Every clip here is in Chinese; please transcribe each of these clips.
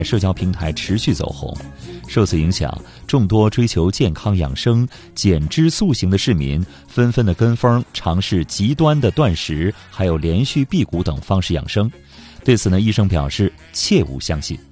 社交平台持续走红。受此影响，众多追求健康养生、减脂塑形的市民纷纷的跟风尝试极端的断食，还有连续辟谷等方式养生。对此呢，医生表示切勿相信。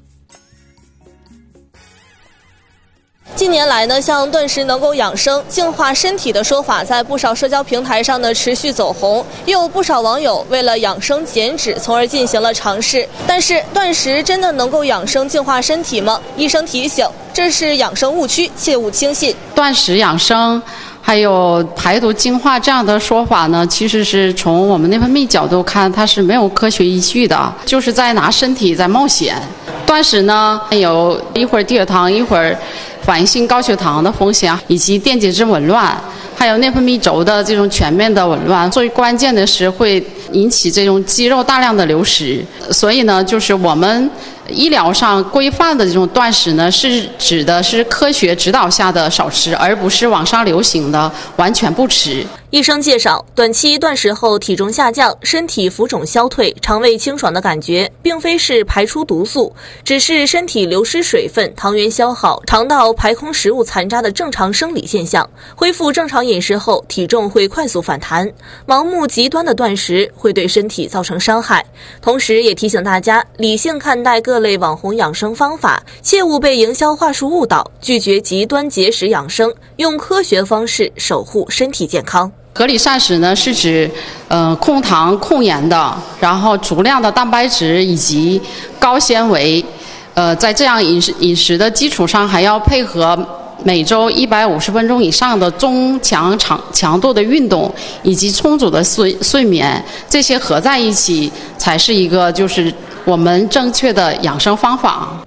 近年来呢，像断食能够养生、净化身体的说法，在不少社交平台上呢持续走红，也有不少网友为了养生减脂，从而进行了尝试。但是，断食真的能够养生、净化身体吗？医生提醒，这是养生误区，切勿轻信。 断食养生还有排毒净化这样的说法呢，其实是从我们内分泌角度看，它是没有科学依据的，就是在拿身体在冒险。断食呢，有一会儿低血糖，一会儿反应性高血糖的风险，以及电解质紊乱，还有内分泌轴的这种全面的紊乱。最关键的是会引起这种肌肉大量的流失。所以呢，就是我们医疗上规范的这种断食呢，是指的是科学指导下的少吃，而不是网上流行的完全不吃。 医生介绍，短期断食后体重下降、身体浮肿消退、肠胃清爽的感觉，并非是排出毒素，只是身体流失水分、糖原消耗、肠道排空食物残渣的正常生理现象。恢复正常饮食后，体重会快速反弹。盲目极端的断食会对身体造成伤害。同时也提醒大家，理性看待各类网红养生方法，切勿被营销话术误导，拒绝极端节食养生，用科学方式守护身体健康。 合理膳食呢，是指控糖控盐的，然后足量的蛋白质以及高纤维，在这样饮食的基础上，还要配合每周150分钟以上的中强强度的运动，以及充足的睡眠，这些合在一起，才是一个就是我们正确的养生方法。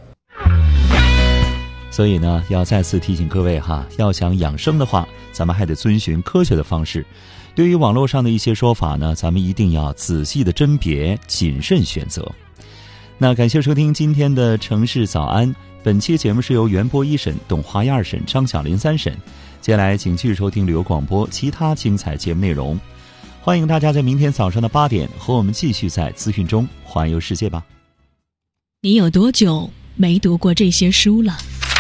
所以呢，要再次提醒各位哈，要想养生的话，咱们还得遵循科学的方式。对于网络上的一些说法呢，咱们一定要仔细的甄别，谨慎选择。那感谢收听今天的城市早安，本期节目是由袁波一审、董华一二审、张小林三审。接下来请继续收听旅游广播其他精彩节目内容。欢迎大家在明天早上的8点和我们继续在资讯中环游世界吧。 你有多久没读过这些书了？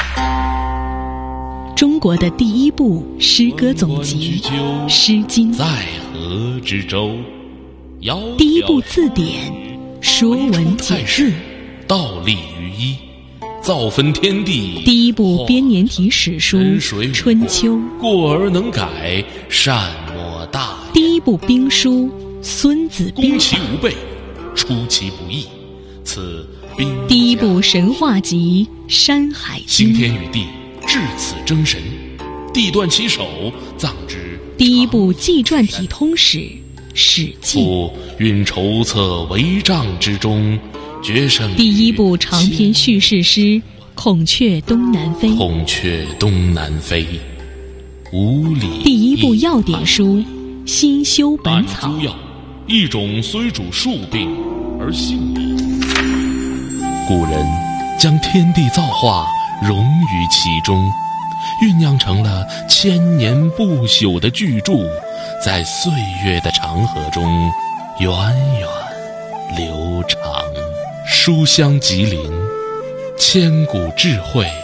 中国的第一部诗歌总集《诗经》， 在河之洲， 第一部字典《说文解字》， 倒立于一，造分天地。 第一部编年体史书《春秋》， 过而能改，善莫大焉。 第一部兵书《孙子兵法》， 攻其无备，出其不意，此兵。 第一部神话集《山海经》， 兴天与地，至此争神，地断其手，葬之。 第一部纪传体通史《史记》， 夫运筹策帷帐之中，决胜。 第一部长篇叙事诗《孔雀东南飞》， 孔雀东南飞，无礼。 第一部药典书《新修本草》， 诸药，一种虽主数病而性也。古人将天地造化融于其中，酝酿成了千年不朽的巨著，在岁月的长河中源远流长。书香吉林，千古智慧